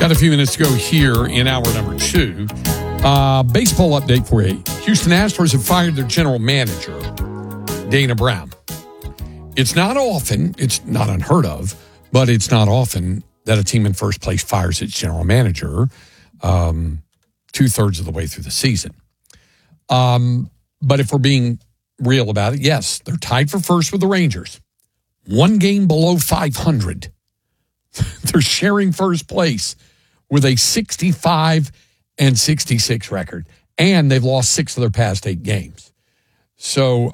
Got a few minutes to go here in hour number 2. Baseball update for you. Houston Astros have fired their general manager, Dana Brown. It's not often, it's not unheard of, but it's not often that a team in first place fires its general manager 2/3 of the way through the season. But if we're being real about it, yes, they're tied for first with the Rangers. One game below 500. They're sharing first place with a 65-66 record. And they've lost 6 of their past 8 games. So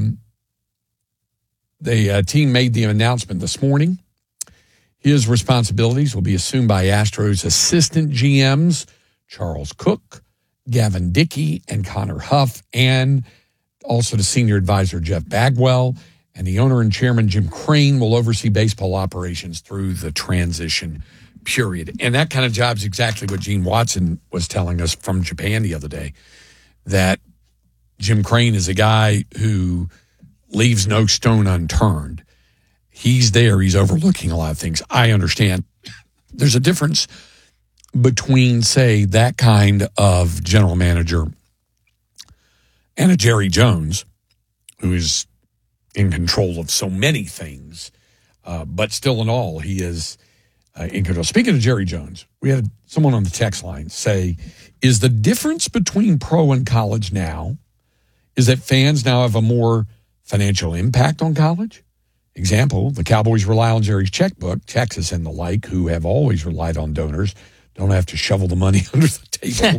the team made the announcement this morning. His responsibilities will be assumed by Astros assistant GMs Charles Cook, Gavin Dickey, and Connor Huff, and also the senior advisor Jeff Bagwell. And the owner and chairman Jim Crane will oversee baseball operations through the transition period. And that kind of job's exactly what Gene Watson was telling us from Japan the other day, that Jim Crane is a guy who leaves no stone unturned. He's there. He's overlooking a lot of things. I understand. There's a difference between, say, that kind of general manager and a Jerry Jones, who is in control of so many things, but still in all, he is in control. Speaking of Jerry Jones, we had someone on the text line say, is the difference between pro and college now is that fans now have a more financial impact on college? Example, the Cowboys rely on Jerry's checkbook. Texas and the like, who have always relied on donors, don't have to shovel the money under the table.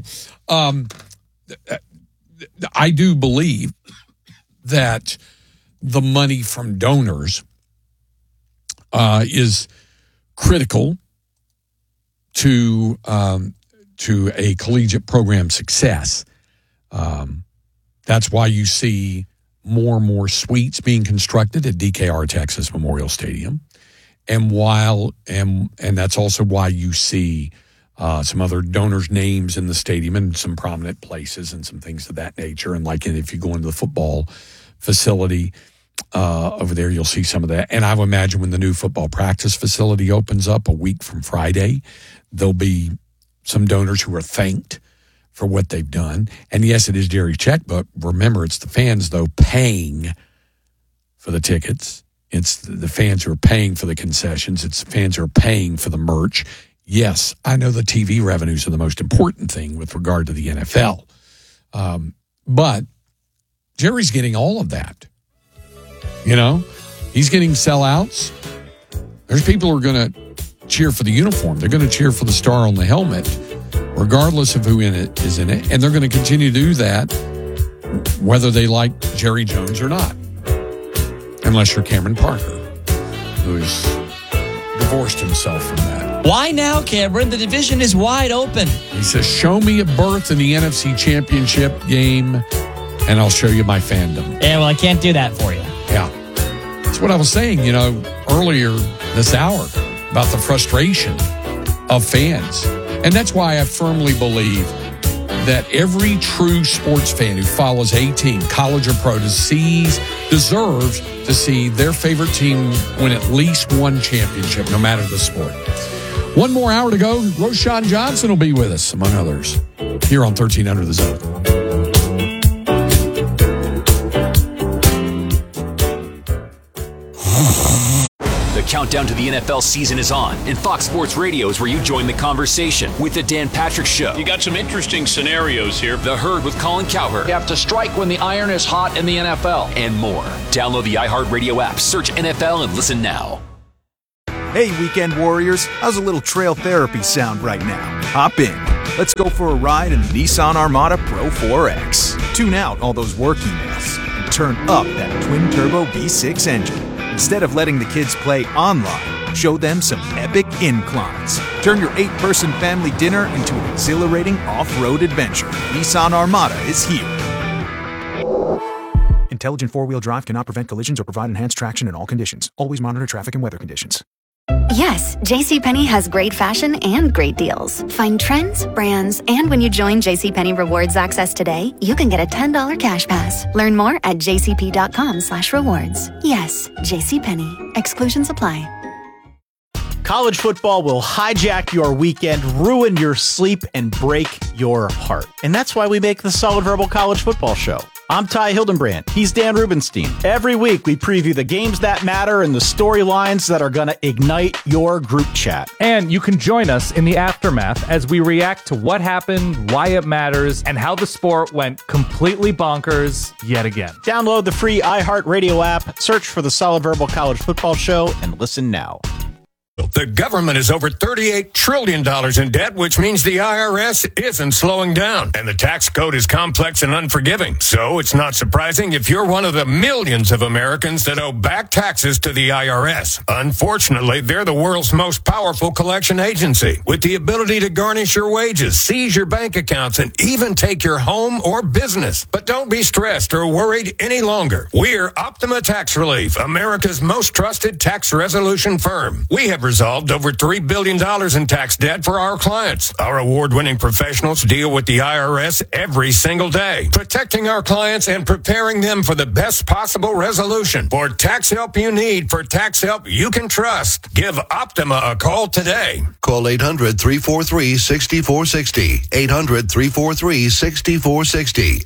I do believe that the money from donors is critical to a collegiate program success. That's why you see more and more suites being constructed at DKR Texas Memorial Stadium, and that's also why you see some other donors' names in the stadium and some prominent places and some things of that nature. And like if you go into the football facility over there, you'll see some of that. And I would imagine when the new football practice facility opens up a week from Friday, there'll be some donors who are thanked for what they've done. And yes, it is Jerry's checkbook. Remember, it's the fans, though, paying for the tickets. It's the fans who are paying for the concessions. It's the fans who are paying for the merch. Yes, I know the TV revenues are the most important thing with regard to the NFL. But Jerry's getting all of that. You know, he's getting sellouts. There's people who are going to cheer for the uniform. They're going to cheer for the star on the helmet, regardless of who is in it. And they're going to continue to do that whether they like Jerry Jones or not. Unless you're Cameron Parker, who's divorced himself from that. Why now, Cameron? The division is wide open. He says, show me a berth in the NFC Championship game, and I'll show you my fandom. Yeah, well, I can't do that for you. Yeah. That's what I was saying, earlier this hour about the frustration of fans. And that's why I firmly believe that every true sports fan who follows a team, college or pro, deserves to see their favorite team win at least one championship, no matter the sport. One more hour to go. Roshan Johnson will be with us, among others, here on 13 Under the Zone. The countdown to the NFL season is on, and Fox Sports Radio is where you join the conversation with The Dan Patrick Show. You got some interesting scenarios here. The Herd with Colin Cowherd. You have to strike when the iron is hot in the NFL. And more. Download the iHeartRadio app, search NFL, and listen now. Hey, Weekend Warriors, how's a little trail therapy sound right now? Hop in. Let's go for a ride in the Nissan Armada Pro 4X. Tune out all those work emails and turn up that twin-turbo V6 engine. Instead of letting the kids play online, show them some epic inclines. Turn your 8-person family dinner into an exhilarating off-road adventure. Nissan Armada is here. Intelligent four-wheel drive cannot prevent collisions or provide enhanced traction in all conditions. Always monitor traffic and weather conditions. Yes, JCPenney has great fashion and great deals. Find trends, brands, and when you join JCPenney Rewards Access today, you can get a $10 cash pass. Learn more at jcp.com/rewards. Yes, JCPenney. Exclusions apply. College football will hijack your weekend, ruin your sleep, and break your heart. And that's why we make the Solid Verbal College Football Show. I'm Ty Hildenbrand. He's Dan Rubenstein. Every week, we preview the games that matter and the storylines that are going to ignite your group chat. And you can join us in the aftermath as we react to what happened, why it matters, and how the sport went completely bonkers yet again. Download the free iHeartRadio app, search for the Solid Verbal College Football Show, and listen now. The government is over $38 trillion in debt, which means the IRS isn't slowing down. And the tax code is complex and unforgiving. So it's not surprising if you're one of the millions of Americans that owe back taxes to the IRS. Unfortunately, they're the world's most powerful collection agency, with the ability to garnish your wages, seize your bank accounts, and even take your home or business. But don't be stressed or worried any longer. We're Optima Tax Relief, America's most trusted tax resolution firm. We have resolved over $3 billion in tax debt for our clients. Our award-winning professionals deal with the IRS every single day, protecting our clients and preparing them for the best possible resolution. For tax help you need, for tax help you can trust, give Optima a call today. Call 800-343-6460. 800-343-6460.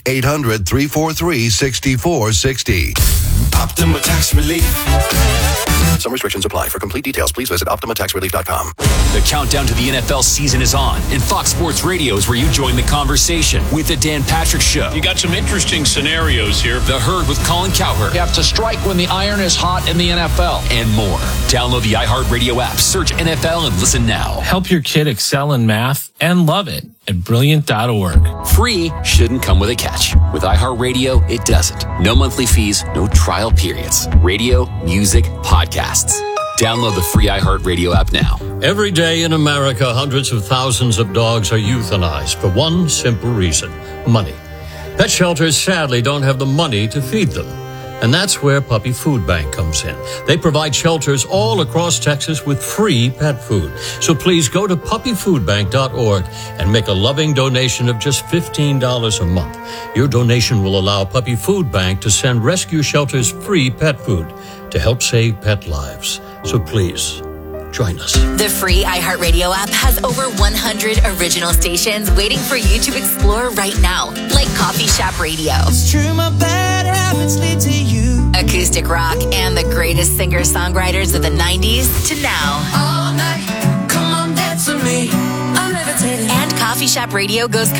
800-343-6460. Optima Tax Relief. Some restrictions apply. For complete details, please visit OptimaTaxRelief.com. The countdown to the NFL season is on, and Fox Sports Radio is where you join the conversation with the Dan Patrick Show. You got some interesting scenarios here. The Herd with Colin Cowherd. You have to strike when the iron is hot in the NFL. And more. Download the iHeartRadio app, search NFL, and listen now. Help your kid excel in math and love it at Brilliant.org. Free shouldn't come with a catch. With iHeartRadio, it doesn't. No monthly fees, no trial periods. Radio, music, podcasts. Download the free iHeartRadio app now. Every day in America, hundreds of thousands of dogs are euthanized for one simple reason: money. Pet shelters sadly don't have the money to feed them. And that's where Puppy Food Bank comes in. They provide shelters all across Texas with free pet food. So please go to puppyfoodbank.org and make a loving donation of just $15 a month. Your donation will allow Puppy Food Bank to send rescue shelters free pet food to help save pet lives. So please, join us. The free iHeartRadio app has over 100 original stations waiting for you to explore right now, like Coffee Shop Radio. It's true, my bad habits lead to you. Acoustic rock and the greatest singer-songwriters of the 90s to now. All night, come on, dance with me. I'm levitating. And Coffee Shop Radio goes